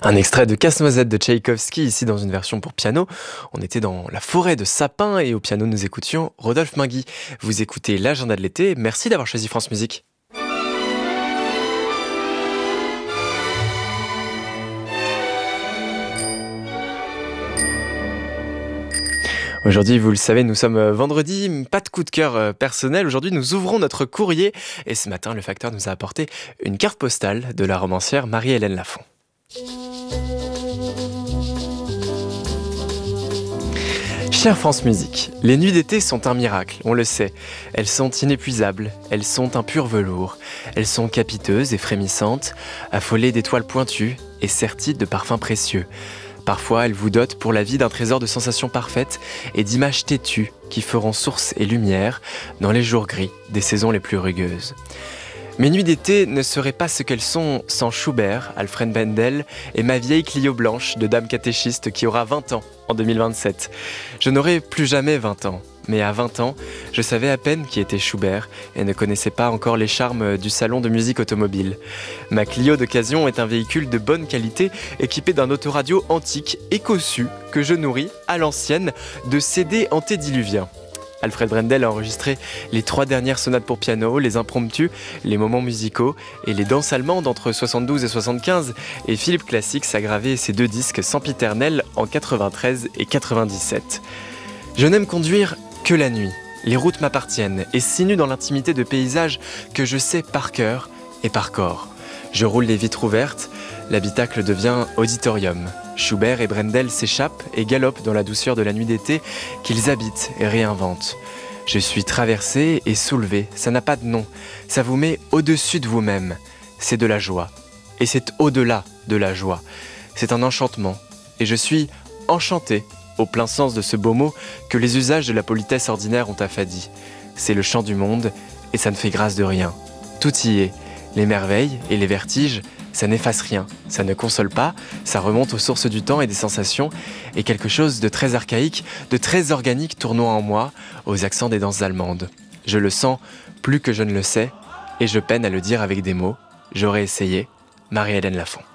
Un extrait de Casse-Noisette de Tchaïkovski, ici dans une version pour piano. On était dans la forêt de sapins et au piano nous écoutions Rodolphe Mingui. Vous écoutez l'agenda de l'été, merci d'avoir choisi France Musique. Aujourd'hui, vous le savez, nous sommes vendredi, pas de coup de cœur personnel. Aujourd'hui, nous ouvrons notre courrier et ce matin, le facteur nous a apporté une carte postale de la romancière Marie-Hélène Lafont. Chère France Musique, les nuits d'été sont un miracle, on le sait. Elles sont inépuisables, elles sont un pur velours. Elles sont capiteuses et frémissantes, affolées d'étoiles pointues et serties de parfums précieux. Parfois, elles vous dotent pour la vie d'un trésor de sensations parfaites et d'images têtues qui feront source et lumière dans les jours gris des saisons les plus rugueuses. Mes nuits d'été ne seraient pas ce qu'elles sont sans Schubert, Alfred Brendel et ma vieille Clio blanche de dame catéchiste qui aura 20 ans en 2027. Je n'aurai plus jamais 20 ans, mais à 20 ans, je savais à peine qui était Schubert et ne connaissais pas encore les charmes du salon de musique automobile. Ma Clio d'occasion est un véhicule de bonne qualité équipé d'un autoradio antique et cossu que je nourris à l'ancienne de CD antédiluviens. Alfred Brendel a enregistré les 3 dernières sonates pour piano, les impromptus, les moments musicaux et les danses allemandes entre 72 et 75. Et Philippe Classics a gravé ces 2 disques sempiternels en 93 et 97. Je n'aime conduire que la nuit. Les routes m'appartiennent et sinuent dans l'intimité de paysages que je sais par cœur et par corps. Je roule les vitres ouvertes, l'habitacle devient auditorium. Schubert et Brendel s'échappent et galopent dans la douceur de la nuit d'été qu'ils habitent et réinventent. Je suis traversé et soulevé, ça n'a pas de nom, ça vous met au-dessus de vous-même. C'est de la joie, et c'est au-delà de la joie. C'est un enchantement, et je suis enchanté, au plein sens de ce beau mot que les usages de la politesse ordinaire ont affadi. C'est le chant du monde, et ça ne fait grâce de rien. Tout y est, les merveilles et les vertiges, ça n'efface rien, ça ne console pas, ça remonte aux sources du temps et des sensations, et quelque chose de très archaïque, de très organique tournoie en moi, aux accents des danses allemandes. Je le sens plus que je ne le sais, et je peine à le dire avec des mots. J'aurais essayé, Marie-Hélène Lafont.